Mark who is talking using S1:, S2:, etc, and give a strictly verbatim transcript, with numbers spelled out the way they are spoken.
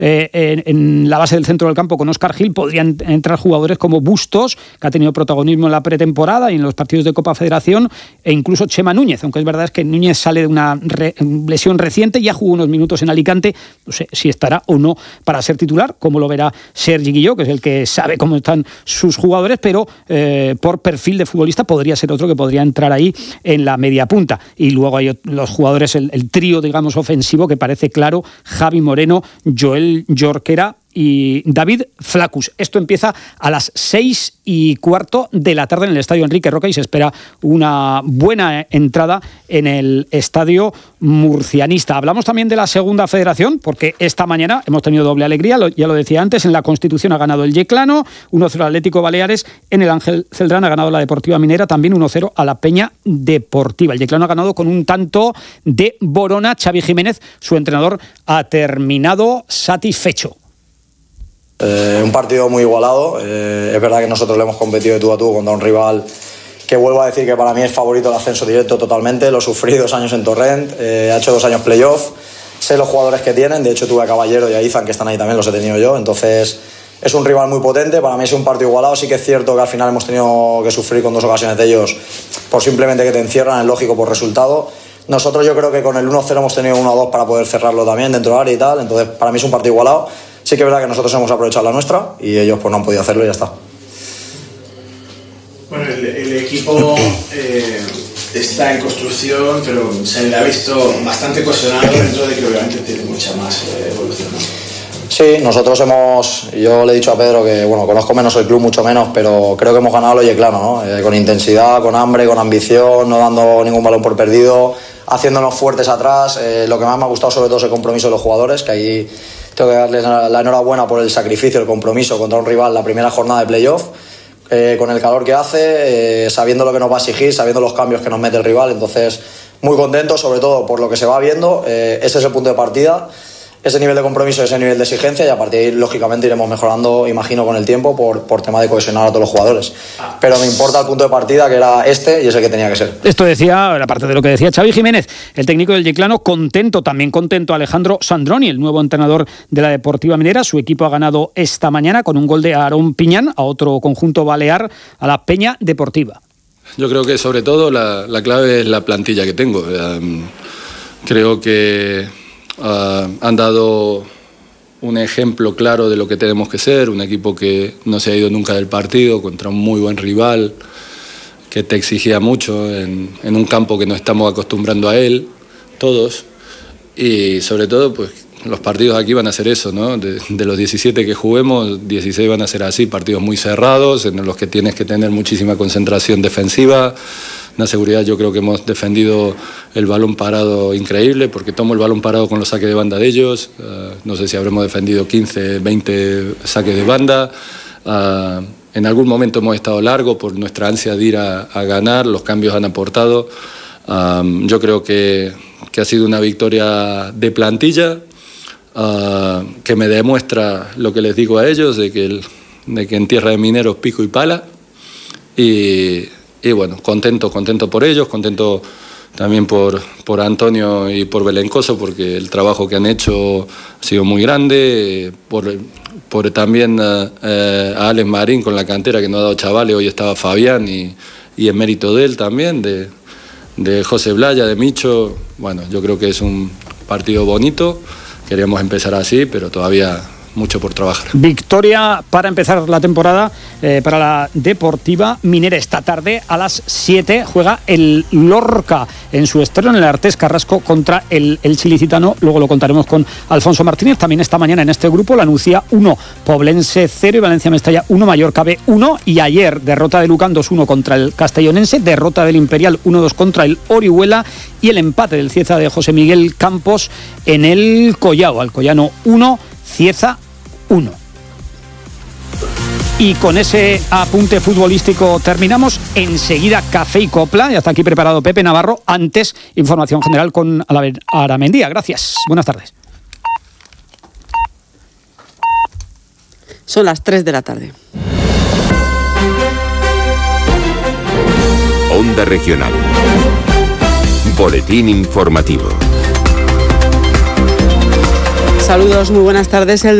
S1: eh, en, en la base del centro del campo con Óscar Gil, podrían entrar jugadores como Bustos, que ha tenido protagonismo en la pretemporada y en los partidos de Copa Federación, e incluso Chema Núñez, aunque es verdad es que Núñez sale de una re, lesión reciente, ya jugó unos minutos en Alicante, no sé si estará o no para ser titular, como lo verá Sergi Guilló, que es el que sabe cómo están sus jugadores, pero eh, por perfil de futbolista podría ser otro que podría entrar ahí en la media punta. Y luego hay los jugadores, el, el trío, digamos, ofensivo que parece claro: Javi Moreno, Joel Jorquera y David Flacus. Esto empieza a las seis y cuarto de la tarde en el Estadio Enrique Roca y se espera una buena entrada en el estadio murcianista. Hablamos también de la segunda federación, porque esta mañana hemos tenido doble alegría, ya lo decía antes. En la Constitución ha ganado el Yeclano, uno cero Atlético Baleares. En el Ángel Celdrán ha ganado la Deportiva Minera, también uno cero a la Peña Deportiva. El Yeclano ha ganado con un tanto de Borona. Xavi Jiménez, su entrenador, ha terminado satisfecho.
S2: Eh, un partido muy igualado. Eh, es verdad que nosotros le hemos competido de tú a tú contra un rival que, vuelvo a decir, que para mí es favorito el ascenso directo totalmente. Lo sufrí dos años en Torrent, eh, ha hecho dos años playoff, sé los jugadores que tienen. De hecho tuve a Caballero y a Izan, que están ahí también, los he tenido yo. Entonces es un rival muy potente. Para mí es un partido igualado. Sí que es cierto que al final hemos tenido que sufrir con dos ocasiones de ellos por simplemente que te encierran, es lógico, por resultado. Nosotros yo creo que con el uno cero hemos tenido uno a dos para poder cerrarlo también dentro del área y tal. Entonces para mí es un partido igualado. Sí que es verdad que nosotros hemos aprovechado la nuestra y ellos pues no han podido hacerlo y ya está.
S3: Bueno, el, el equipo eh, está en construcción, pero se le ha visto bastante cohesionado dentro de que obviamente tiene mucha más eh, evolución, ¿no?
S2: Sí, nosotros hemos, yo le he dicho a Pedro que, bueno, conozco menos el club, mucho menos, pero creo que hemos ganado lo yeclano, ¿no? Eh, con intensidad, con hambre, con ambición, no dando ningún balón por perdido, haciéndonos fuertes atrás. Eh, lo que más me ha gustado sobre todo es el compromiso de los jugadores, que ahí tengo que darles la enhorabuena por el sacrificio, el compromiso contra un rival la primera jornada de playoff, eh, con el calor que hace, eh, sabiendo lo que nos va a exigir, sabiendo los cambios que nos mete el rival. Entonces, muy contento, sobre todo por lo que se va viendo. Eh, ese es el punto de partida, ese nivel de compromiso, ese nivel de exigencia, y a partir de ahí, lógicamente, iremos mejorando, imagino, con el tiempo por, por tema de cohesionar a todos los jugadores. Pero me importa el punto de partida, que era este, y es el que tenía que ser.
S1: Esto decía, aparte de lo que decía Xavi Jiménez, el técnico del Yeclano, contento, también contento Alejandro Sandroni, el nuevo entrenador de la Deportiva Minera. Su equipo ha ganado esta mañana con un gol de Aarón Piñán a otro conjunto balear, a la Peña Deportiva.
S4: Yo creo que sobre todo la, la clave es la plantilla que tengo. Um, creo que Uh, han dado un ejemplo claro de lo que tenemos que ser, un equipo que no se ha ido nunca del partido, contra un muy buen rival, que te exigía mucho en, en un campo que no estamos acostumbrando a él, todos, y sobre todo pues los partidos aquí van a ser eso, ¿no? De, de los diecisiete que juguemos, dieciséis van a ser así, partidos muy cerrados, en los que tienes que tener muchísima concentración defensiva, una seguridad. Yo creo que hemos defendido el balón parado increíble, porque tomo el balón parado con los saques de banda de ellos, uh, no sé si habremos defendido quince, veinte saques de banda, uh, en algún momento hemos estado largo por nuestra ansia de ir a, a ganar, los cambios han aportado. Um, yo creo que, que ha sido una victoria de plantilla, Uh, que me demuestra lo que les digo a ellos, de que, el, de que en tierra de mineros pico y pala, y, y bueno, contento, contento por ellos, contento también por, por Antonio y por Belencoso, porque el trabajo que han hecho ha sido muy grande, por, por también uh, uh, a Alex Marín con la cantera que nos ha dado chavales. Hoy estaba Fabián y, y en mérito de él también, de, de José Blaya, de Micho. Bueno, yo creo que es un partido bonito. Queríamos empezar así, pero todavía mucho por trabajar.
S1: Victoria para empezar la temporada eh, para la Deportiva Minera. Esta tarde a las siete juega el Lorca en su estreno en el Artés Carrasco contra el, el Chilicitano. Luego lo contaremos con Alfonso Martínez. También esta mañana en este grupo la Nucía uno, Poblense cero y Valencia Mestalla uno, Mallorca B uno. Y ayer derrota de Lucan dos uno contra el Castellonense, derrota del Imperial uno dos contra el Orihuela y el empate del Cieza de José Miguel Campos en el Collao. Alcoyano uno, Cieza uno. Y con ese apunte futbolístico terminamos. Enseguida Café y Copla. Ya está aquí preparado Pepe Navarro. Antes, información general con Aramendía. Gracias. Buenas tardes.
S5: Son las tres de la tarde.
S6: Onda Regional. Boletín informativo.
S5: Saludos, muy buenas tardes. El